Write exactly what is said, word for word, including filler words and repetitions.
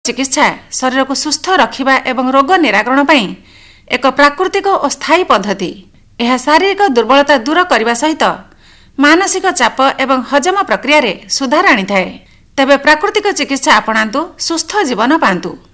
चिकित्सा शरीर को सुस्थ रखिबा एवं रोग निराकरण पई एक प्राकृतिक और स्थायी पद्धति। यह शारीरिक दुर्बलता दूर करने सहित मानसिक चाप एवं हजम प्रक्रिया रे सुधार आनी थाए। तेबे प्राकृतिक चिकित्सा अपनातु, सुस्थ जीवन पांतु।